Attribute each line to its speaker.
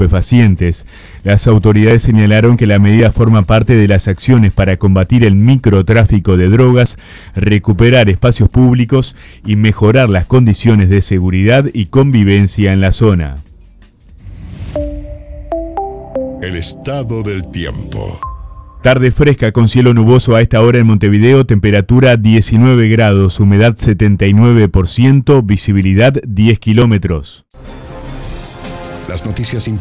Speaker 1: estupefacientes. Las autoridades señalaron que la medida forma parte de las acciones para combatir el microtráfico de drogas, recuperar espacios públicos y mejorar las condiciones de seguridad y convivencia en la zona.
Speaker 2: El estado del tiempo.
Speaker 1: Tarde fresca con cielo nuboso a esta hora en Montevideo, temperatura 19 grados, humedad 79%, visibilidad 10 kilómetros.
Speaker 2: Las noticias